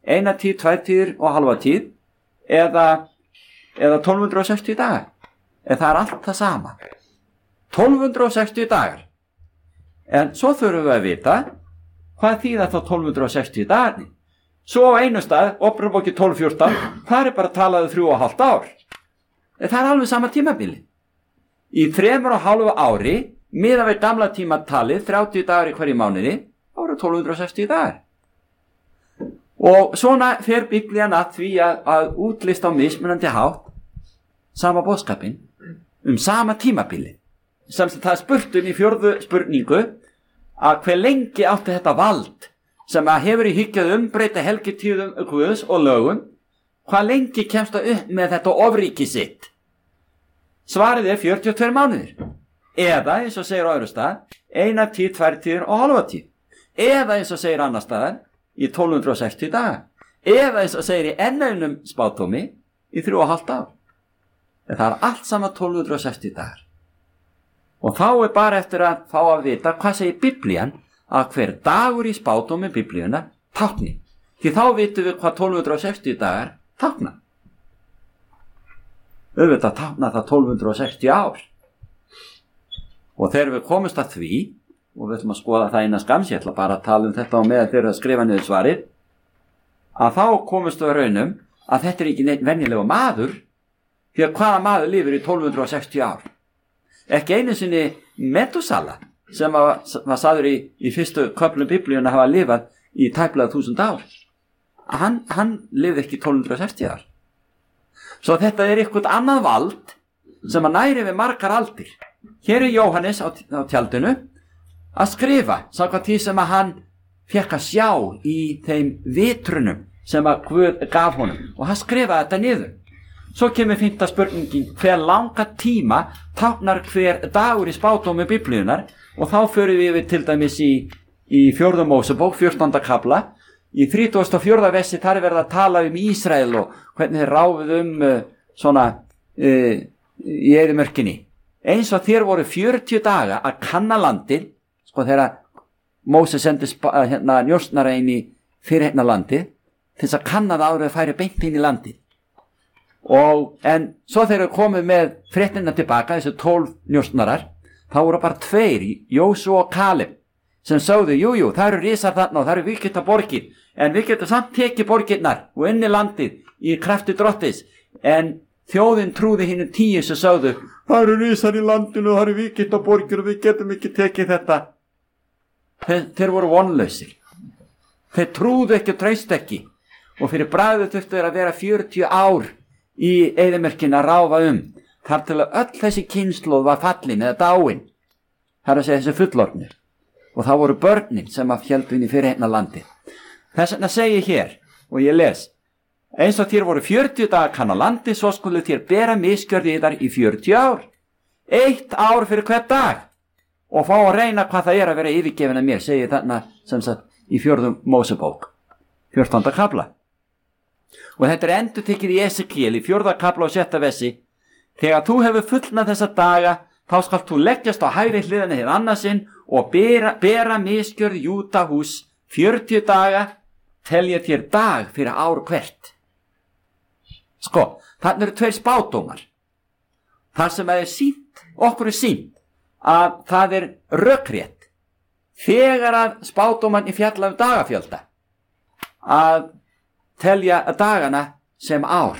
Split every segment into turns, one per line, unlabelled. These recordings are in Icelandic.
1 tíð, 2 tíðir og halva tíð eða 1260 dagar. En það allt það sama. 1260 dagar. En svo þurfum við að vita hvað þýða þá 1260 dagarnir. Svo á einu stað, Opinberabókin 12:14, það bara talaðu 3,5 ár. En það alveg sama tímabili. Í 3,5 ári, miðað við gamla tímatalið, 30 dagar í hverju mánuði, þá eru 1260 dagar. Og svona fer Biblían að því að útlista á mismunandi hátt sama boðskapinn sama tímabili. Sem það spurt í 4. spurningu að hve lengi átti þetta vald sem að hefur í hyggju að umbreyta helgitíðum Guðs og lögum, hvað lengi kemst það upp með þetta ofríki sitt? Svarið 42 mánuðir. Eða, eins og segir á öðru stað, 1 tíð, 2 tíðir og halva tíð. Eða, eins og segir annar staðar, í 1260 daga. Eða, eins og segir í enn einum spátómi, í 3,5 ár. En það allt saman 1260 dagar. Og þá bara eftir að fá að vita hvað segir Biblían að hver dagur í spátómi Biblíuna tákni. Því þá vitum við hvað 1260 dagar tákna. Auðvitað tákna það 1260 ár. Og þegar við komumst að því, og við ætlum að skoða það innan skamms, ég ætla bara að tala þetta á meðan þeir að skrifa niður svarið, að þá komumst við raunum að þetta ekki neitt venjulegu maður, því að hvaða maður lifir í 1260 ár? Ekki einu sinni Metusala, sem var sagður í fyrstu köflum Biblíuna að hafa lifað í tæplega 1000 ár. Hann lifði ekki 1260 ár. Svo þetta eitthvað annað vald sem að næri við margar aldir. Hér Jóhannes á tjaldinu að skrifa samkvæmt því sem að hann fékk að sjá í þeim vitrunum sem að Guð gaf honum og hann skrifaði þetta niður. Svo kemur 5. spurningin, hver langa tíma táknar hver dagur í spádómi Biblíunar, og þá förum við til dæmis í 4. Mósebók 14. kafla. Í 34. versi þar verið að tala Ísrael og hvernig þeir ráfuðu svona í eyðimörkinni. Eins og þér voru 40 daga að kanna landið, sko þegar Móses sendi njósnara inn í fyrirheitna landið, til þess að kanna það árið að færi beint inn í landið. En svo þegar við komum með fréttina tilbaka, þessu 12 njósnarar, þá voru bara 2, Jósú og Kaleb, sem sögðu, jú, það eru risar þarna og það eru vikita borgir, en við getum samt tekið borgirnar og inni landið í krafti Drottis. En þjóðin trúði hinu 10 sem sögðu, það eru risar í landinu og það eru vikita borgir og við getum ekki tekið þetta. Þeir voru vonlausir. Þeir trúðu ekki og treystu ekki, og fyrir bragðið þurftu þeir að vera 40 ár í eyðimörkinni að ráfa þar til að öll þessi kynslóð var fallin eða dáin. Það er að segja þessi fullorðnir. Og það voru börnin sem að héldu inn í fyrirheitna landið. Þess vegna segi ég hér, og ég les, eins og þér voru 40 dagar kann á landi, svo skulu þér bera misgjörð yðar í 40 ár. 1 ár fyrir hver dag. Og fá að reyna hvað það að vera yfirgefin að mér, segi þarna sem sagt í 4. Mósebók, 14. kafla. Og þetta endurtekið í Esekiel í 4. kafla og 6. versi. Þegar þú hefur fullnað þessa daga, þá skalt þú leggjast á hægri hliðina hér annarsinn og bera misgjörð Júda hús 40 daga, telja þér dag fyrir ár hvert. Sko, þarna eru 2 spádómar. Þar sem okkur sýnt að það rökrétt þegar að spádóman í fjalla dagafjölda að telja dagana sem ár.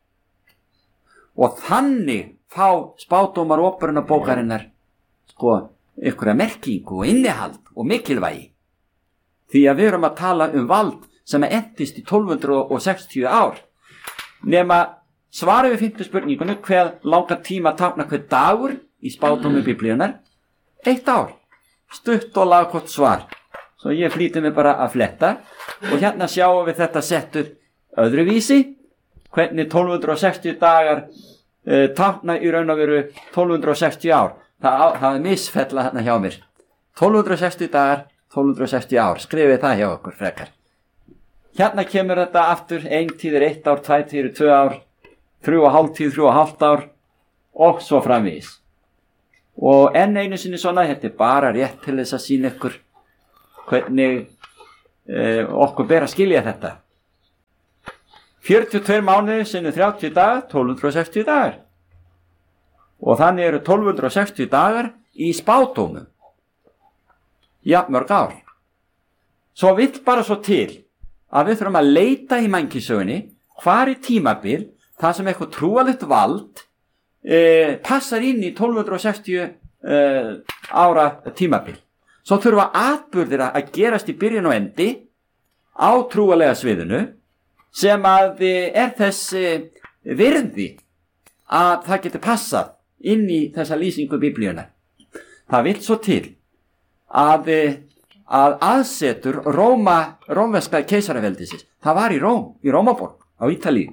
Og þannig fá spádómar Opinberunarbókarinnar einhverja merkingu og innihald og mikilvægi. Því að við erum að tala vald sem entist í 1260 ár. Nema svarið við 5. spurningunni, hver langa tíma táknar hver dagur í spádómi Biblíunar? 1 ár. Stutt og lagkort svar. Svo ég flýti mig bara að fletta og hérna sjáum við þetta settur öðruvísi, hvernig 1260 dagar tákna í raun og veru 1260 ár. Það misfella hérna hjá mér. 1260 dagar, 1260 ár. Skrifið það hjá okkur frekar. Hérna kemur þetta aftur, 1 tíð 1 ár, 2 tíð 2 ár, 3,5 tíð 3,5 ár og svo framvegis. Og enn einu sinni svona, þetta bara rétt til þess að sýna ykkur hvernig okkur ber að skilja þetta. 42 mánuðir sinnum 30 dagar, 1260 dagar. Og þannig eru 1260 dagar í spádómum. Jafnmörg ár. Svo vill bara svo til að við þurfum að leita í mannkynssögunni hvar í tímabil það sem eitthvað trúalegt vald passar inn í 1260 ára tímabil. Svo þurfa atburðir að gerast í byrjun og endi á trúalega sviðinu sem að þess virði að það getur passað inn í þessa lýsingu biblíuna. Það vill svo til að aðsetur rómverska keisaraveldisins, það var í Róm, í Rómaborg á Ítalíu.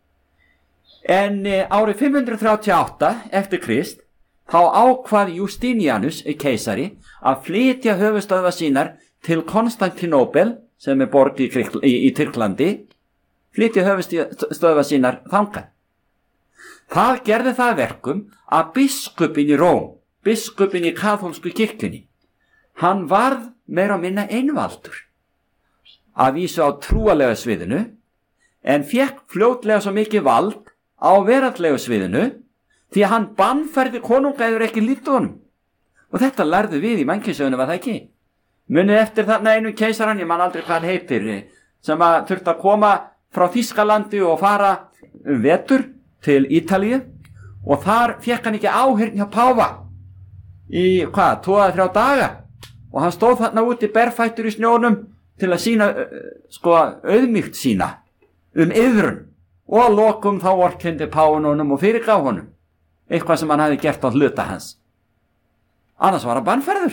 En árið 538 eftir Krist þá ákvað Justinianus keisari að flytja höfuðstöðvar sínar til Konstantinópel sem borg í Tyrklandi, flytja höfuðstöðvar sínar þangað. Það gerði það verkum að biskupinn í Róm, biskupinn í kaþólsku kirkjunni, hann varð meira og minna einvaldur að vísu á trúalega sviðinu en fékk fljótlega svo mikið vald á veraldlega sviðinu því að hann bannfærði konunga eður ekki líkt honum. Og þetta lærðu við í mannkynssögunni, var það ekki? Munið eftir þarna einu keisaran, ég man aldrei hvað hann heitir, sem að þurfti að koma frá Þýskalandi og fara vetur til Ítalíu og þar fékk hann ekki áheyrn hjá páfa í 2-3 daga og hann stóð þarna úti berfættur í snjónum til að sína auðmýkt sína iðrun og að lokum þá vorkenndi páfinn honum og fyrirgaf honum eitthvað sem hann hafði gert á hluta hans. Annars var hann bannfærður.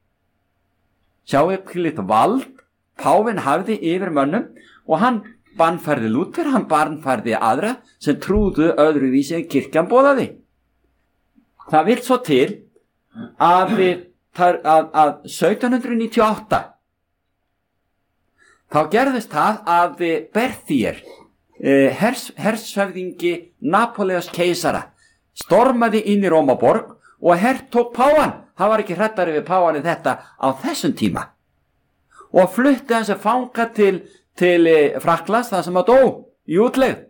Sjáu ekki litt vald páfinn hafði yfir mönnum og hann bannfærði Lúther, hann bannfærði aðra sem trúðu öðruvísi en kirkjan boðaði. Það vill svo til að 1798 þá gerðist það að Berthier, hershöfðingi Napóleons keisara, stormaði inn í Rómaborg og hertók páfann. Það var ekki hræddari við páfann í þetta á þessum tíma og flutti hans fanga til Frakklands þar sem hann dó í útlegð.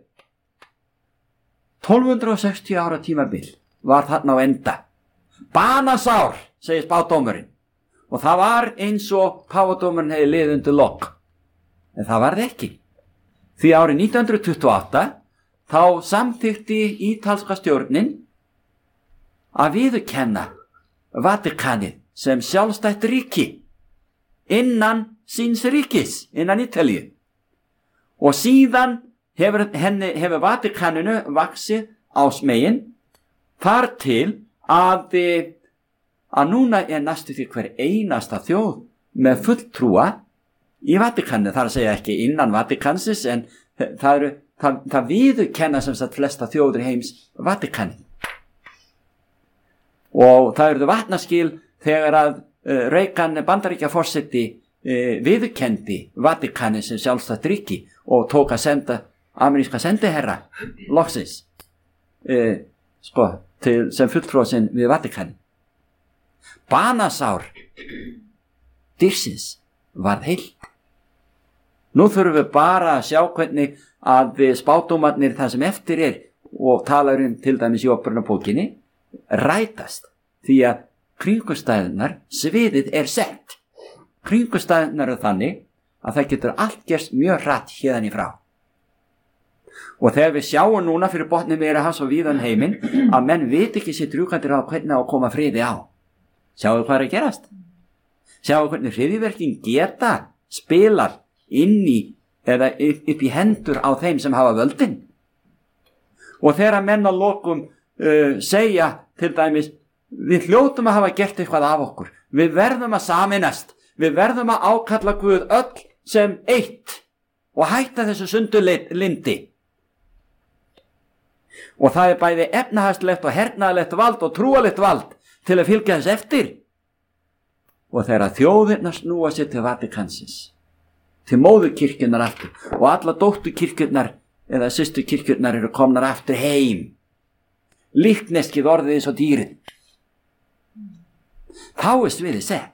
1260 ára tímabil var þarna á enda. Banasár, segir spádómurinn, og það var eins og páfadómurinn hefði liðið undir lok. En það var það ekki. Því árið 1928 þá samþykkti ítalska stjórnin að viðurkenna Vatikanið sem sjálfstætt ríki innan síns ríkis, innan Ítalíu. Og síðan hefur Vatikaninu vaxið á smegin þar til að núna næstu því hver einasta þjóð með fulltrúa í Vatikanu, þar að segja ekki innan Vatikansins en það viðurkenna sem sagt flesta þjóður heims Vatikani. Og það eruðu vatnaskil þegar að Reagan Bandaríkjaforseti viðurkendi Vatikani sem sjálfstætt ríki og tók að senda ameríska sendiherra loksins sem fulltrúa sinn við Vatikani. Banasár dýrsins varð heilt. Nú þurfum við bara að sjá hvernig að spádómarnir það sem eftir og talar til dæmis í Opinberunarbókinni rætast því að kringumstæðunar, sviðið sett. Kringumstæðunar þannig að það getur allt gerst mjög hratt hérðan í frá. Og þegar við sjáum núna fyrir botni Miðjarðarhafs og víðan heiminn að menn viti ekki sér drjúkandir á hvernig á að koma friði á. Sjáu hvað að gerast? Sjáu hvernig hryðjuverkin geta spilar inn í eða upp í hendur á þeim sem hafa völdin. Og þegar menn að lokum segja til dæmis við hljótum að hafa gert eitthvað af okkur. Við verðum að sameinast. Við verðum að ákalla Guð öll sem eitt og hætta þessu sundurlyndi. Og það bæði efnahagslegt og hernaðarlegt vald og trúarlegt vald til að fylgja þess eftir. Og þegar þjóðirnar snúa sér til Vatikansins, til móðurkirkjunnar aftur og alla dótturkirkjurnar eða systurkirkjurnar eru komnar aftur heim. Líkneskið orðið eins og dýrin. Þá sviðið sett.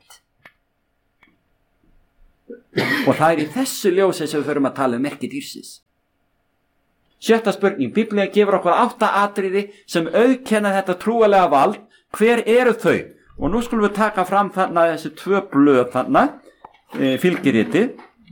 Og það í þessu ljósi sem við förum að tala merki dýrsins. Sjötta spurning, Biblía gefur okkur 8 atriði sem auðkenna þetta trúalega vald. Hver eru þau? Og nú skulum við taka fram þarna þessi 2 blöð þarna, fylgiritið,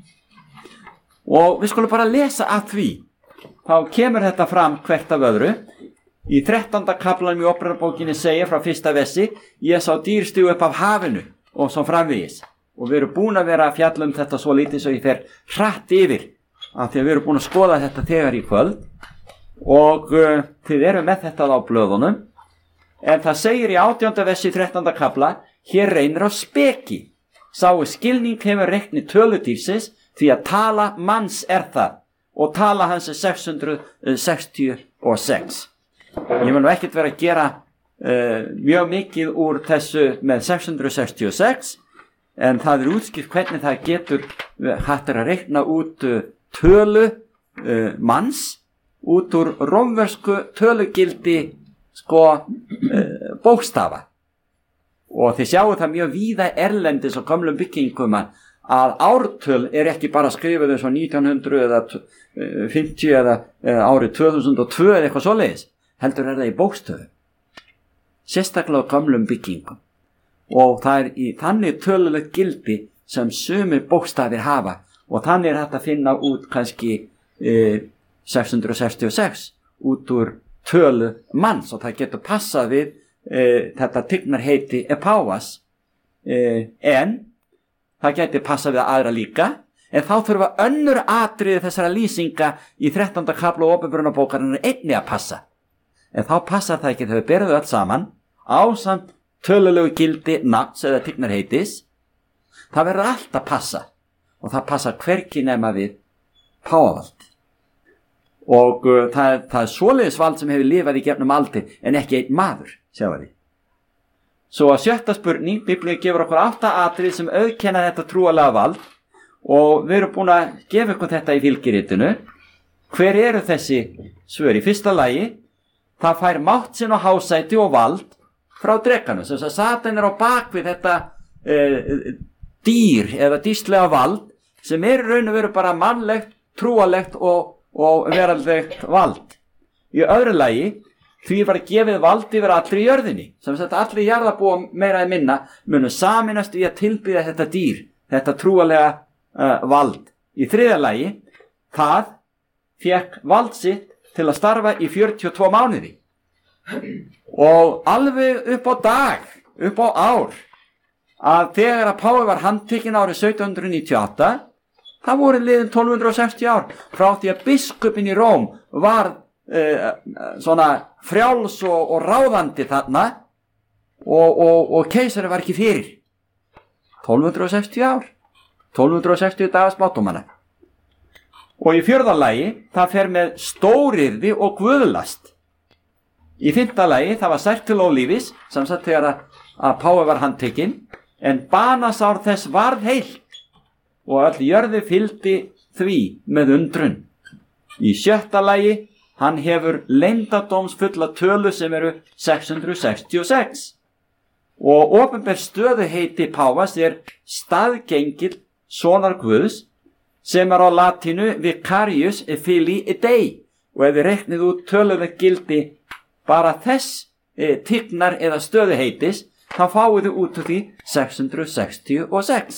og við skulum bara lesa að því. Þá kemur þetta fram hvert af öðru. Í 13. kaflanum í Ópererbókinni segir frá 1. versi: ég sá dýr stíga upp af hafinu, og svo framvegis. Og við erum búin að vera að fjalla um þetta svo lítið svo ég fer hratt yfir, af því að við erum búin að skoða þetta þegar í kvöld, og þið eru með þetta á blöðunum. En það segir í 18. versi 13. kafla: hér reynir á speki. Sáu skilning hefur reikni töludýrsins, því að tala manns það, og tala hans 666. Ég vil nú ekkert vera að gera mjög mikið úr þessu með 666, en það útskipt hvernig það getur hægt að reikna út tölu manns út úr rómversku tölugildi bókstafa. Og þið sjáu það mjög víða erlendis og gömlum byggingum að ártöl ekki bara skrifuð eins og 1900 eða 50 eða árið 2002 eða eitthvað svoleiðis, heldur það í bókstöfu, sérstaklega á gömlum byggingum. Og það í þannig tölulegt gildi sem sumir bókstafir hafa, og þannig hægt að finna út kannski 666 út úr tölu manns, og það getur passað við þetta tignarheiti epáas, en það getur passað við aðra líka. En þá þurfa önnur atriði þessara lýsinga í 13. kafla Ópenbarunarbókarinnar einnig að passa. En þá passar það ekki, þau berðu öll saman ásamt tölulegu gildi nafns eða tignarheitis. Það verður allt að passa, og það passar hvergi nema við páfavald. Og það er svoleiðis vald sem hefur lifað í gegnum aldir, en ekki einn maður, sjáu því. Svo að 7. spurning, Biblía gefur okkur 8 atriði sem auðkenna þetta trúalega vald, og við erum búin að gefa ykkur þetta í fylgiritinu. Hver eru þessi svör? Í fyrsta lagi, það fær mátt sinn og hásæti og vald frá drekanum. Sem að Satan á bakvið þetta dýr eða dýrslega vald, sem raun og veru bara mannlegt, trúalegt og veraldlegt vald. Í öðru lagi, því var gefið vald yfir allri í jörðinni, sem að allir jarðarbúar meira en minna munu saminast í að tilbiðja þetta dýr, þetta trúalega vald. Í þriðja lagi, það fékk vald sitt til að starfa í 42 mánuði, og alveg upp á dag, upp á ár, að þegar að Páfi var handtekinn árið 1798, það voru liðin 1260 ár frá því að biskupinn í Róm var svona frjáls og ráðandi þarna, og keisari var ekki fyrir. 1260 ár, 1260 dagar spádómanna. Og í 4. lagi, það fer með stóryrði og guðlast. Í 5. lagi, það var sært til ólífis, sem sagt þegar að Páfi var handtekinn, en banasár þess varð heilt, og öll jörði fylgdi því með undrun. Í 7. lagi, hann hefur leyndardómsfulla tölu sem eru 666. Og opinber stöðuheiti Páfas staðgengill sonar Guðs, sem á latínu vicarius filii Dei, og ef við reiknið út tölulegt gildi bara þess tignar eða stöðuheitis, þá fáið þið út úr því 666.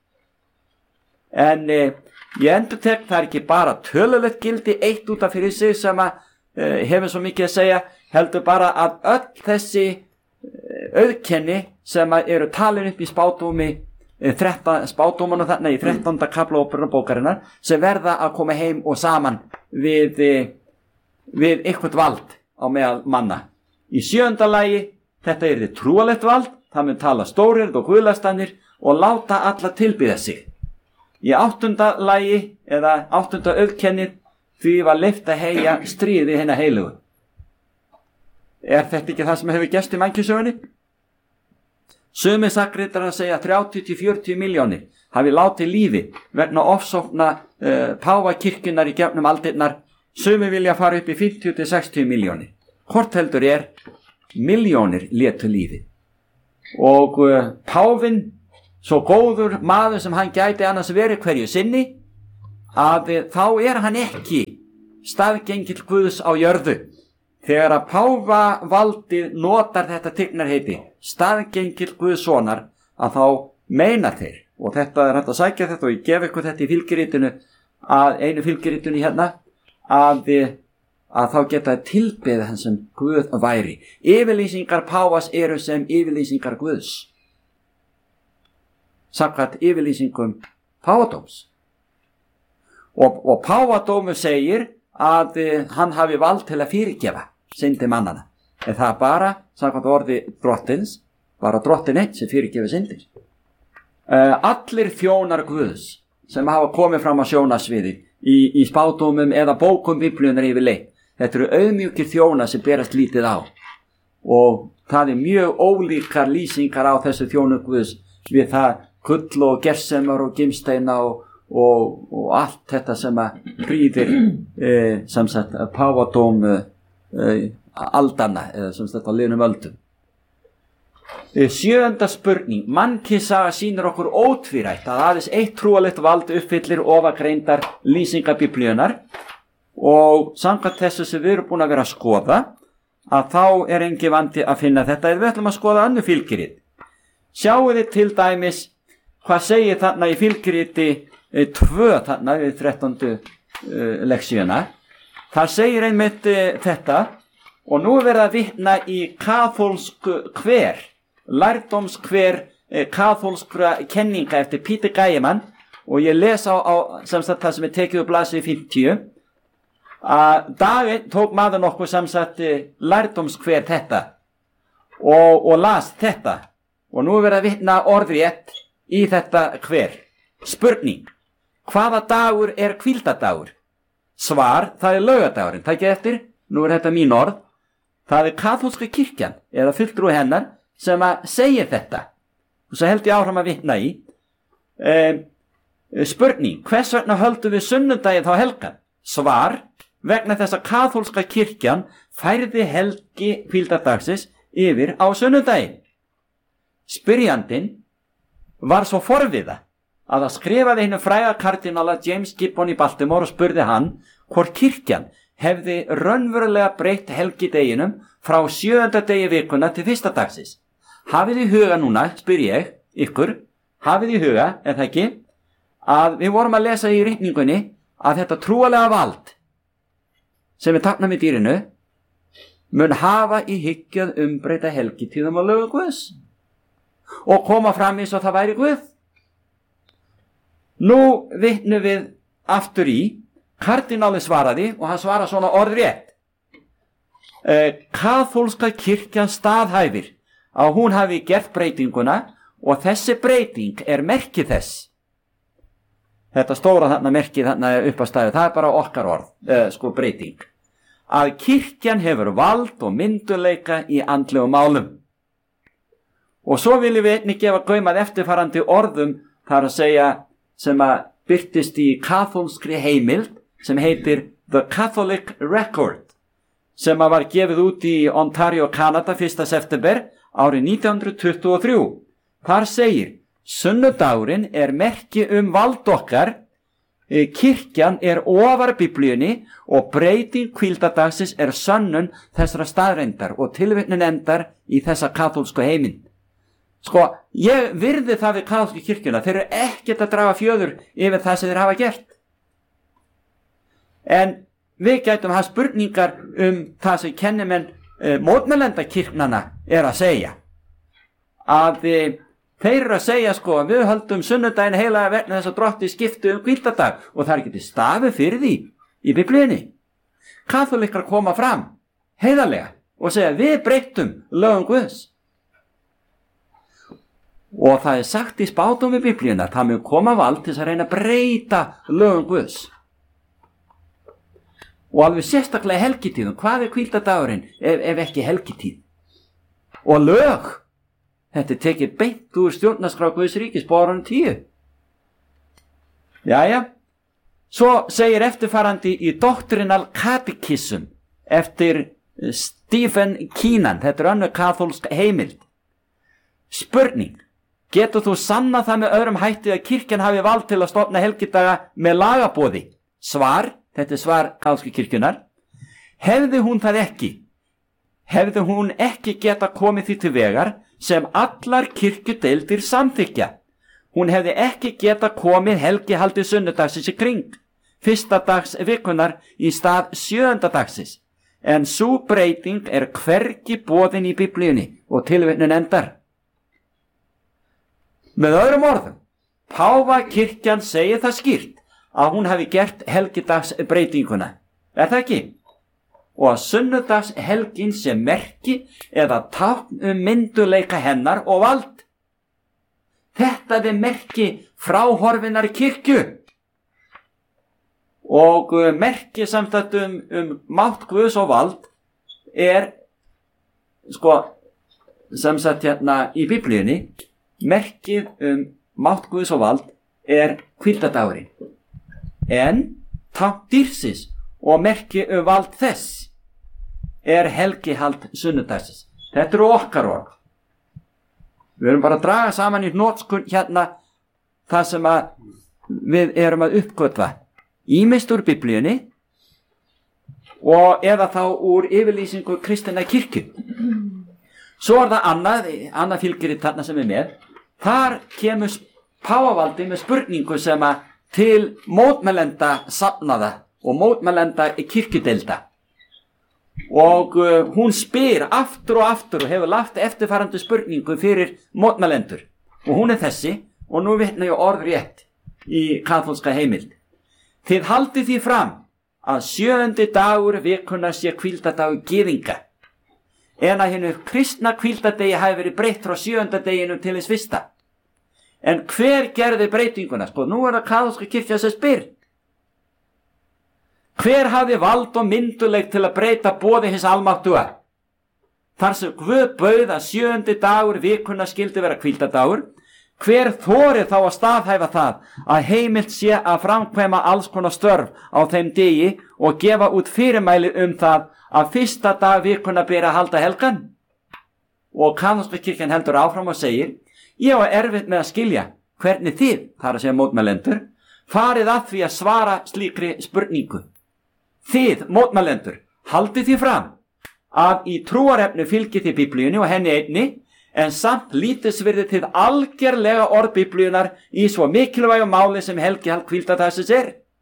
En ég endurtek, það ekki bara tölulegt gildi eitt út af fyrir sig sem hefur svo mikið að segja, heldur bara að öll þessi auðkenni sem eru talin upp í spádómi, spádómanu þarna í 13. kafla Ópenbarunarbókarinnar, sem verða að koma heim og saman við eitthvað vald á meðal manna. Í 7. lagi, þetta þið trúalegt vald, það mun tala stórir og guðlastanir og láta alla tilbiðja sig. Í 8. lagi, eða 8. auðkennið, því var leyft að heyja stríði hinna heilugu. Þetta ekki það sem hefur gerst í mannkynssögunni? Sumir sakritar að segja 30-40 milljónir hafi látið lífi vegna ofsókna páfakirkjunnar í gegnum aldirnar. Sumir vilja fara upp í 50-60 milljónir. Hvort heldur milljónir létu lífi. Og páfinn, svo góður maður sem hann gæti annars verið hverju sinni, að þá hann ekki staðgengill Guðs á jörðu. Þegar að páfavaldið notar þetta tignarheiti, staðgengill Guðs sonar, að þá meina þeir, og þetta hægt að sækja þetta og ég gef ykkur þetta í fylgiritinu, einu fylgiritinu hérna, að þá geta tilbeðið hann sem Guð væri. Yfirlýsingar páfas eru sem yfirlýsingar Guðs, samkvæmt yfirlýsingum páfadóms. Og páfadómur segir að hann hafi vald til að fyrirgefa syndi mannana. En það bara, samkvæmt orði drottins, bara drottin einn sem fyrirgefi syndir. Allir þjónar Guðs sem hafa komið fram á sjónasviði í spádómum eða bókum Biblíunnar yfirleitt. Þetta eru auðmjúkir þjónar sem berast lítið á. Og það er mjög ólíkar lýsingar á þessu þjónu Guðs við það kull og gersemar og gimsteina og allt þetta sem að prýðir sem sagt páfadóm aldana eða sem sagt á liðnum öldum. 7. spurning. Mannkynssaga sýnir okkur ótvírætt að aðeins eitt trúarlegt vald uppfyllir ofangreindar lýsingar Biblíunnar og samkvæmt þessu sem við erum búin að vera að skoða að þá er engin vandi að finna þetta. Við ætlum að skoða önnur fylgirit. Sjáu þið til dæmis hvað segir þarna í fylgiriti 2 þarna við 13. leksíuna. Það segir einmitt þetta og nú verða að vitna í kaþólsk hver, lærdómskver kaþólskra kenninga eftir Peter Gæemann og ég les á sem sagt það sem er tekið upp blaðsíðu 50 að daginn tók maður nokkuð sem sagt lærdómskver þetta og las þetta og nú verða að vitna orðrétt í þetta hver. Spurning. Hvaða dagur er hvíldadagur? Svar, það er laugardagurinn. Takið eftir, nú er þetta mín orð. Það er kaþólska kirkjan eða fulltrúi hennar sem að segja þetta. Og svo held ég áfram að vitna í. Spurning, hvers vegna höldum við sunnudaginn þá helgan? Svar, vegna þess að kaþólska kirkjan færði helgi hvíldadagsins yfir á sunnudaginn. Spyrjandinn var svo forviða að það skrifaði hinu fræga kardinala James Gibbon í Baltimore og spurði hann hvort kirkjan hefði raunverulega breytt helgideginum frá 7. degi vikuna til 1. dagsins. Hafið í huga núna, spyr ég ykkur, hafið í huga, er það ekki, að við vorum að lesa í ritningunni að þetta trúalega vald sem er táknað með dýrinu mun hafa í hyggju að umbreyta helgitíðum á lögum Guðs og koma fram eins og það væri Guð. Nú vitnum við aftur í, kardinálinn svaraði og hann svara svona orðrétt. Kaþólska kirkjan staðhæfir að hún hafi gert breytinguna og þessi breyting er merki þess. Þetta stóra þarna merkið þarna upp að stæðu, það er bara okkar orð, breyting. Að kirkjan hefur vald og myndugleika í andlegum málum. Og svo viljum við einnig gefa gaum að eftirfarandi orðum, þar að segja sem að birtist í kaþólskri heimild sem heitir The Catholic Record sem að var gefið út í Ontario, Kanada 1. september árið 1923. Þar segir, sunnudagurinn er merki vald okkar, kirkjan er ofar Biblíunni og breyting hvíldadagsins er sönnun þessara staðreyndar og tilvitnun endar í þessa kaþólsku heimild. Sko, ég virði það við kaþólsku kirkjuna, þeir eru ekkert að draga fjöður yfir það sem þeir hafa gert. En við gætum hafa spurningar það sem kennimenn mótmælenda kirknana er að segja. Að þeir eru að segja, sko, við höldum sunnudaginn heilaga vegna þess að drottni skiptu hvíldadag og það er ekki stafi fyrir því í Biblíunni. Kaþólikkar koma fram heiðarlega og segja, við breyttum lögum Guðs. Og það er sagt í spádómi Biblíunnar, það mun koma vald til að reyna að breyta lögum Guðs. Og alveg sérstaklega helgitíðum, hvað er hvíldadagurinn ef ekki helgitíð? Og lög, þetta er tekið beint úr stjórnarskrá Guðs ríkis på árunum 10. Jæja, svo segir eftirfarandi í Doctrinal Catechism eftir Stephen Keenan, þetta er önnur kaþólsk heimild. Spurning, getur þú sannað það með öðrum hætti að kirkjan hafi vald til að stofna helgidaga með lagaboði? Svar, þetta svar kaþólsku kirkjunnar, hefði hún ekki geta komið því til vegar sem allar kirkjudeildir samþykkja. Hún hefði ekki geta komið helgihaldi sunnudagsins í kring, 1. dags vikunar í stað 7. dagsins, en sú breyting hvergi boðin í Biblíunni og tilvitnun endar. Með öðrum orðum, Páfakirkjan segir það skýrt að hún hafi gert helgidagsbreytinguna, það ekki? Og að sunnudagshelgin sem merki eða tákn myndugleika hennar og vald. Þetta merki fráhorfinnar kirkju og merki samtætt mátt Guðs og vald sem sagt hérna í Biblíunni, merkið mátt Guðs og vald hvíldardagurinn, en tákn dýrsins og merki vald þess helgihald sunnudagsins. Þetta eru okkar orð. Við erum bara að draga saman í hnotskurn hérna það sem við erum að uppgötva, ýmist úr Biblíunni og eða þá úr yfirlýsingu kristinna kirkju. Svo það annað fylgirrit þarna sem með. Þar kemur páfavaldi með spurningu sem til mótmælenda safnaða og mótmælenda kirkjudeilda. Og hún spyr aftur og aftur og hefur lagt eftirfarandi spurningu fyrir mótmælendur. Og hún þessi, og nú vitna ég orðrétt í kaþólska heimild. Þið haldið því fram að 7. dagur vikunar sé hvíldardagur gyðinga, en að hinu kristna hvíldardegi hafi verið breytt frá 7. deginum til hins 1. En hver gerði breytinguna? Nú það kaþólska kirkja sem spyr. Hver hafði vald og myndugleik til að breyta boði hins almáttuga? Þar sem Guð bauð að 7. dagur vikunar skyldi vera hvíldardagur, hver þorið þá að staðhæfa það að heimilt sé að framkvæma alls konar störf á þeim degi og gefa út fyrirmæli það að 1. dag vikunar beri að halda helgan? Og kaþólska kirkjan heldur áfram og segir, ég var erfitt með að skilja hvernig þið, þar að segja mótmælendur, farið að því að svara slíkri spurningu. Þið, mótmælendur, haldið því fram að í trúarefni fylgið þið Biblíunni og henni einni, en samt lítilsvirði þið algerlega orð Biblíunar í svo mikilvægu máli sem helgihald hvíldardagsins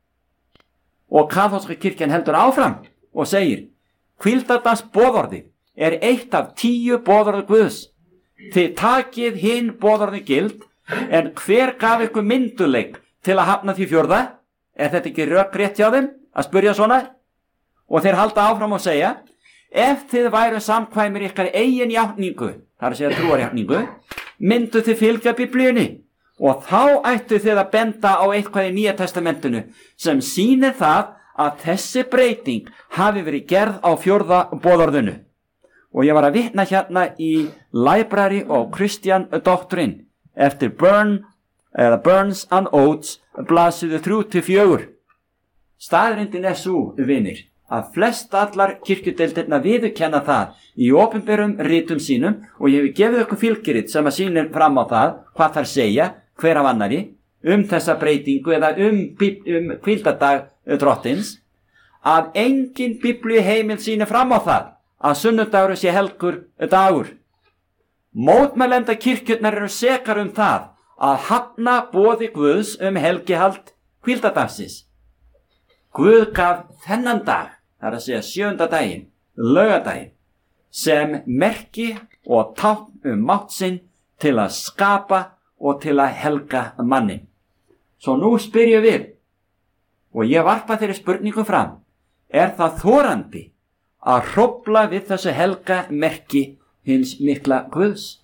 Og kaþólska kirkjan heldur áfram og segir, hvíldardags boðorði eitt af 10 boðorði Guðs. Þið takið hinn boðorði gild, en hver gaf ykkur myndugleik til að hafna því 4? Þetta ekki rökrétt hjá þeim að spyrja svona? Og þeir halda áfram og segja, ef þið væru samkvæmir ykkar eigin játningu, þar að segja trúarjátningu, myndu þið fylgja Biblíunni, og þá ættu þið að benda á eitthvað í Nýja testamentinu sem sýnir það að þessi breyting hafi verið gerð á 4. boðorðinu. Og ég var að vitna hérna í Library of Christian Doctrine eftir Burns and Oates, blaðsíðu 3-4. Staðreyndin sú, vinir, að flest allar kirkjudeildirnar viðurkenna það í opinberum ritum sínum, og ég hef gefið ykkur fylgirit sem sýnir fram á það hvað þær segja hver af annarri þessa breytingu eða hvíldardag drottins, að engin Biblíu heimild sýnir fram á það að sunnudagur sé helgur dagur. Mótmælenda kirkjurnar eru sekar það að hafna boði Guðs helgihald hvíldardagsins. Guð gaf þennan dag, það að segja 7. daginn, laugardaginn, sem merki og tákn mátt sinn til að skapa og til að helga mannin. Svo nú spyrjum við, og ég varpa þeirri spurningu fram, það þorandi að hrófla við þessu helga merki hins mikla Guðs?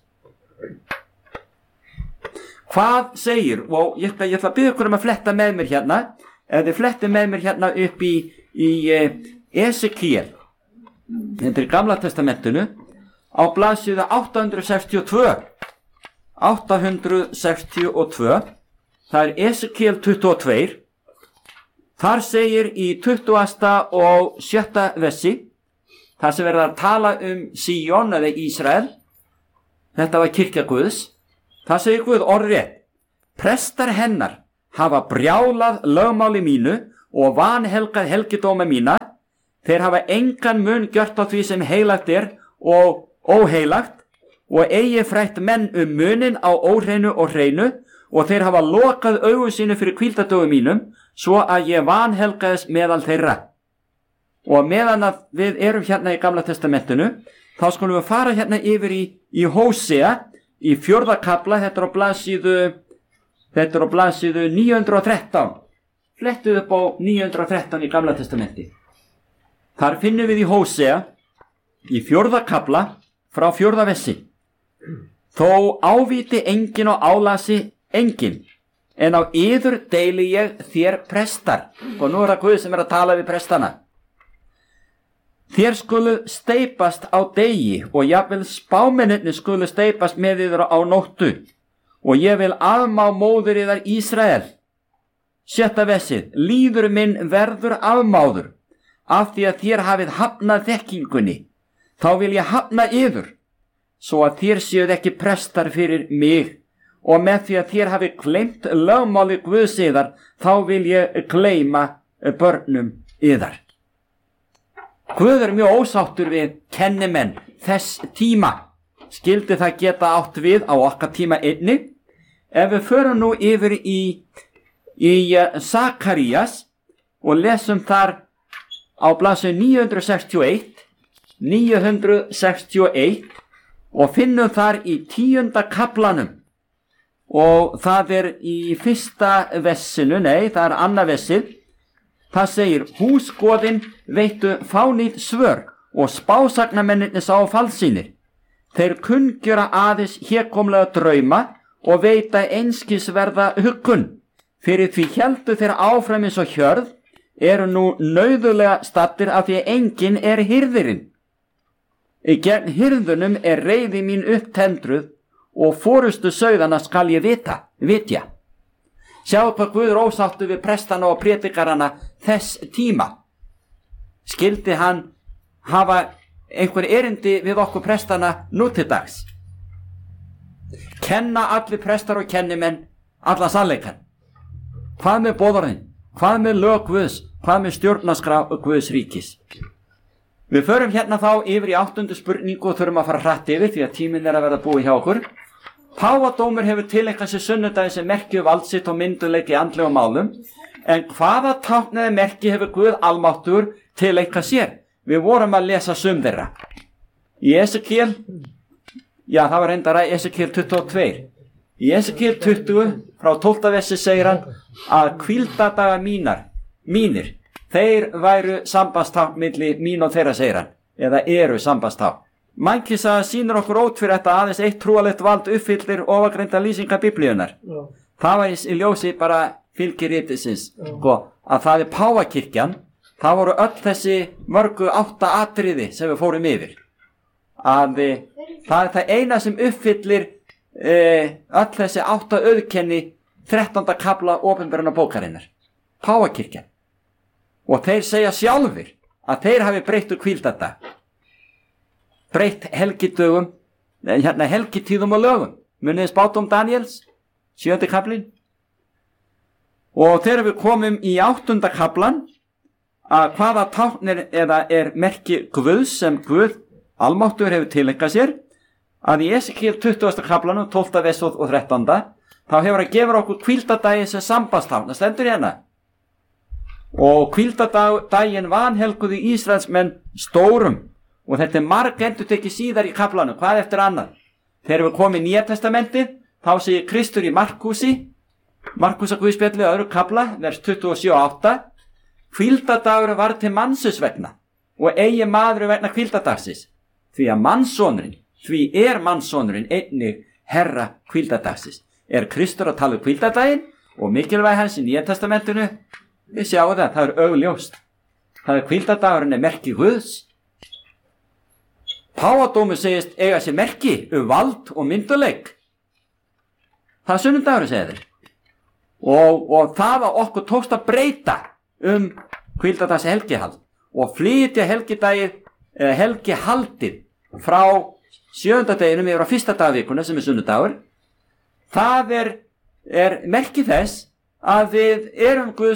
Hvað segir, og ég ætla að biðja ykkur að fletta með mér hérna, ef þið flettið með mér hérna upp í Esekiel, þetta Gamla testamentinu, á blaðsíðu 862, það Esekiel 22, þar segir í 20. og 7. versi, þar sem verður að tala Síón eða Ísrael, þetta var kirkja Guðs, það segir Guð orðrétt, prestar hennar hafa brjálað lögmáli mínu og vanhelgað helgidóma mína. Þeir hafa engan mun gjört á því sem heilagt og óheilagt, og eigi frætt menn munin á óhreinu og hreinu, og þeir hafa lokað augum sínu fyrir hvíldardögum mínum, svo að ég vanhelgaðist meðal þeirra. Og meðan að við erum hérna í Gamla testamentinu, þá skulum við fara hérna yfir í Hósea, í 4. kafla, þetta er á blaðsíðu 913. Flettuð upp á 913 í Gamla testamenti. Þar finnum við í Hósea, í 4. kafla, frá 4. versi. Þó ávíti enginn og álasi enginn, en á yður deili ég þér prestar. Og nú það Guð sem að tala við prestana. Þér skulu steipast á degi, og jafnvel spámennirnir skulu steipast með yður á nóttu, og ég vil afmá móður yðar Ísrael. 7. versið, líður minn verður afmáður, af því að þér hafið hafnað þekkingunni, þá vil ég hafna yður, svo að þér séuð ekki prestar fyrir mig, og með því að þér hafið gleymt lögmáli Guðs yðar, þá vil ég gleyma börnum yðar. Guð mjög ósáttur við kennimenn þess tíma. Skildi það geta átt við á okkar tíma einnig? Ef við förum nú yfir í Sakarías og lesum þar á blaðsíðu 961 og finnum þar í 10. kaflanum, og það er í 1. versinu, nei, það er 2. versið. Það segir, húsgoðin veittu fánýt svör og spásagnamennirnir sá falsýnir. Þeir kunngjöra aðeins hégómlega drauma og veita einskisverða huggun. Fyrir því héldu þeir áfram eins og hjörð, eru nú nauðulega stattir af því að enginn er hirðirinn. Gegn hirðunum er reiði mín upptendruð og forustu sauðana skal ég vitja. Sjáu hvað Guð ósáttu við prestana og prédikarana þess tíma. Skildi hann hafa einhver erindi við okkur prestana nú til dags? Kenna allir prestar og kennimenn allan sannleikann? Hvað með boðorðin? Hvað með lög Guðs? Hvað með stjórnarskrá Guðs ríkis? Við förum hérna þá yfir í 8. spurningu og þurfum að fara hratt yfir því að tíminn er að verða búið hjá okkur. Páfadómur hefur tileinkað sér sunnudaginn sem merki vald sitt og myndugleik í andlegum málum, en hvaða tákn eða merki hefur Guð almáttugur tileinkað sér? Við vorum að lesa sum þeirra. Í Esekiel, já það var reyndar að Esekiel 22. Í Esekiel 20 frá 12. versi segir hann að hvíldadaga mínir, þeir væru sambandstákn milli mín og þeirra, segir hann, eða eru sambandstákn. Mænkisa sýnir okkur ótfyrir þetta aðeins eitt trúalegt vald uppfyllir ofagreinda lýsingar Biblíunar. Það var í ljósi bara fylgiritisins, að það er Páfakirkjan. Það voru öll þessi mörgu 8 atriði sem við fórum yfir. Það er það eina sem uppfyllir öll þessi 8 auðkenni 13. kafla opinberana bókarinnar. Páfakirkjan. Og þeir segja sjálfir að þeir hafi breytt hvíldardag. Breytt helgidögum, helgitíðum og lögum. Munið spádóm Daniels, 7. kaflin. Og þegar við komum í 8. kaflan, að hvaða táknir eða er merki Guðs sem Guð almáttugur hefur tileinkað sér, að í Esekiel 20. kaflanum, 12. vers og 13. þá hefur að gefa okkur hvíldardaginn sem sambandstákn. Það stendur hérna. Og hvíldardaginn vanhelguðu Ísraelsmenn stórum. Og þetta er margendurtekið síðar í kaflanum, hvað eftir annað. Þegar við komum í Nýja testamentið, þá segir Kristur í Markúsarguðspjalli öðru kafla, vers 27-8, hvíldardagurinn var til mannsins vegna og eigi maður vegna hvíldardagsins, því er mannssonurinn einnig herra hvíldardagsins. Er Kristur að tala hvíldardaginn og mikilvægi hans í Nýja testamentinu? Við sjáum það er augljóst. Það er hvíldardagurinn merki Guðs. Páfadómur segist eiga sér merki vald og mynduleik. Það er sunnudagurinn, segir þeir. Og það að okkur tókst að breyta hvíldardags helgihald og flytja helgihaldið frá 7. deginum yfir á 1. dagvikuna sem er sunnudagur. Það er merki þess að við erum Guðs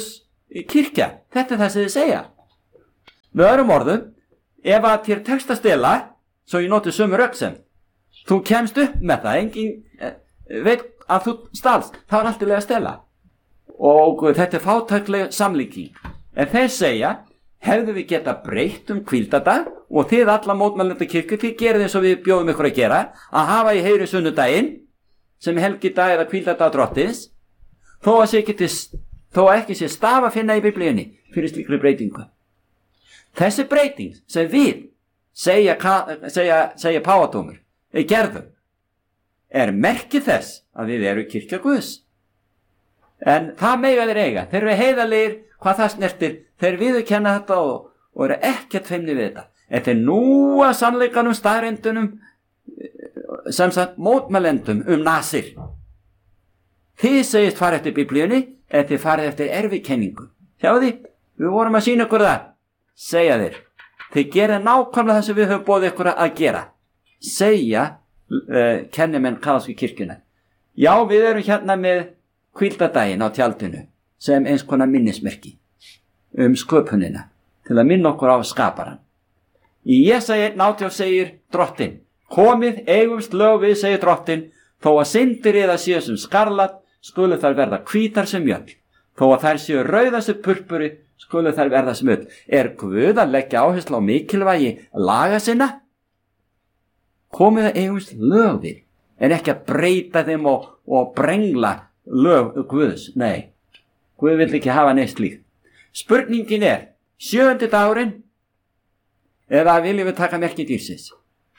kirkja. Þetta er það sem þið segja. Með öðrum orðum, ef að þér tekst að stela, svo ég noti sömu röksem, þú kemst upp með það, engin veit að þú stalst, þá er allt í lagi að stela. Og þetta er fátækleg samlíking. En þeir segja, hefðu við geta breytt hvíldardag og þið alla mótmælenda kirkju, þið gerið eins og við bjóðum ykkur að gera, að hafa í heyri sunnudaginn, sem helgidag eða hvíldardag drottins, þó að ekki sé staf að finna í Biblíunni fyrir slíkri breytingu. Þessi breyting sem við segja páfadómur gerðum er merki þess að við erum kirkja Guðs. En það mega þeir eiga. Þeir eru heiðarlegir hvað það snertir. Þeir viðurkenna þetta og eru ekkert feimnir við þetta. En þeir núa sannleikanum, staðreyndunum, sem sagt mótmælendum nasir. Þið segist fara eftir Biblíunni en þið farið eftir erfikenningu. Sjáðu, við vorum að sýna ykkur það. Segja þeir. Þið gerið nákvæmlega það sem við höfum boðið ykkur að gera. Segja kennimenn kaþólsku kirkjunnar. Já, við erum hérna með hvíldardaginn á tjaldinu sem eins konar minnismerki sköpunina til að minna okkur á skaparan. Í Jesaja 1:18 segir Drottinn, komið eigumst lög við, segir Drottinn, þó að syndir yðar séu sem skarlat, skulu þær verða hvítar sem mjöll, þó að þær séu rauðar sem purpuri, skulu þær verða sem ull. Er Guð að leggja áherslu á mikilvægi laga sinna? Komið eigumst lög við, en ekki að breyta þeim og brengla lög Guðs. Nei, Guð vill ekki hafa neitt slíkt. Spurningin er, 7. dagurinn eða viljum við taka merki dýrsins?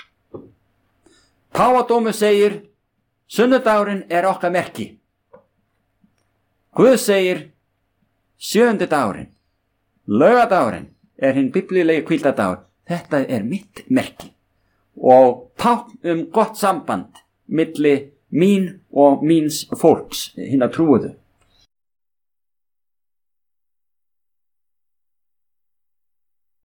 Páfadómur segir, sunnudagurinn er okkar merki. Guð segir, 7. dagurinn, laugadagurinn er hinn biblíulegi hvíldardagur. Þetta er mitt merki og tákn gott samband milli mín og míns fólks, hinna trúuðu.